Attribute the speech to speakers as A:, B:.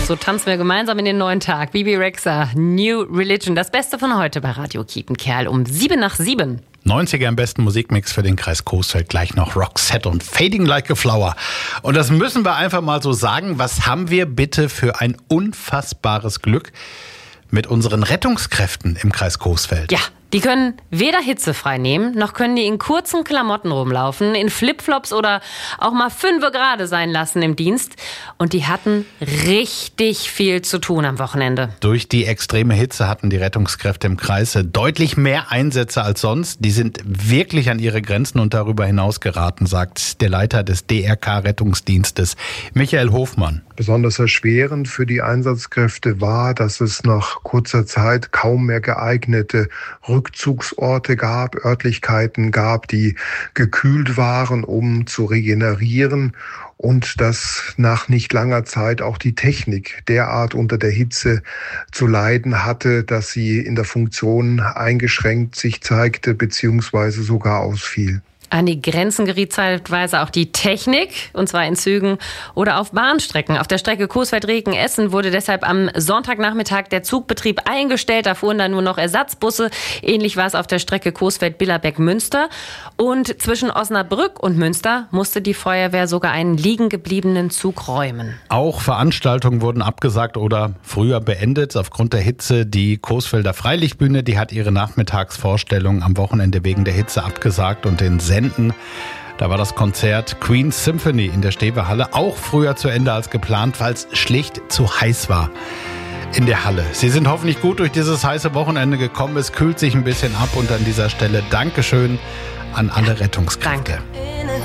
A: So tanzen wir gemeinsam in den neuen Tag. Bibi Rexha, New Religion. Das Beste von heute bei Radio Kiepenkerl um 7:07.
B: 90er im besten Musikmix für den Kreis Coesfeld. Gleich noch Roxette und Fading Like a Flower. Und das müssen wir einfach mal so sagen. Was haben wir bitte für ein unfassbares Glück mit unseren Rettungskräften im Kreis Coesfeld?
A: Ja, die können weder hitzefrei nehmen, noch können die in kurzen Klamotten rumlaufen, in Flipflops oder auch mal 5 Grad sein lassen im Dienst. Und die hatten richtig viel zu tun am Wochenende.
B: Durch die extreme Hitze hatten die Rettungskräfte im Kreis deutlich mehr Einsätze als sonst. Die sind wirklich an ihre Grenzen und darüber hinaus geraten, sagt der Leiter des DRK-Rettungsdienstes, Michael Hofmann.
C: Besonders erschwerend für die Einsatzkräfte war, dass es nach kurzer Zeit kaum mehr geeignete Rückzugsorte gab, Örtlichkeiten gab, die gekühlt waren, um zu regenerieren, und dass nach nicht langer Zeit auch die Technik derart unter der Hitze zu leiden hatte, dass sie in der Funktion eingeschränkt sich zeigte bzw. sogar ausfiel.
A: An die Grenzen geriet zeitweise auch die Technik, und zwar in Zügen oder auf Bahnstrecken. Auf der Strecke Coesfeld-Reken-Essen wurde deshalb am Sonntagnachmittag der Zugbetrieb eingestellt. Da fuhren dann nur noch Ersatzbusse. Ähnlich war es auf der Strecke Coesfeld-Billerbeck-Münster. Und zwischen Osnabrück und Münster musste die Feuerwehr sogar einen liegen gebliebenen Zug räumen.
B: Auch Veranstaltungen wurden abgesagt oder früher beendet aufgrund der Hitze. Die Coesfelder Freilichtbühne, die hat ihre Nachmittagsvorstellung am Wochenende wegen der Hitze abgesagt und den Senden. Da war das Konzert Queen's Symphony in der Stewe-Halle auch früher zu Ende als geplant, weil es schlicht zu heiß war in der Halle. Sie sind hoffentlich gut durch dieses heiße Wochenende gekommen. Es kühlt sich ein bisschen ab und an dieser Stelle Dankeschön an alle Rettungskräfte.
A: Danke.